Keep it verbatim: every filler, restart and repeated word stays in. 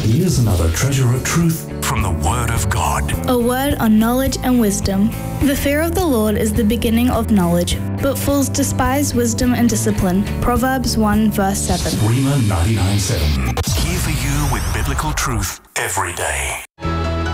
Here's another treasure of truth from the Word of God. A word on knowledge and wisdom. The fear of the Lord is the beginning of knowledge, but fools despise wisdom and discipline. Proverbs one verse seven. Rhema ninety-nine point seven. Here for you with biblical truth every day.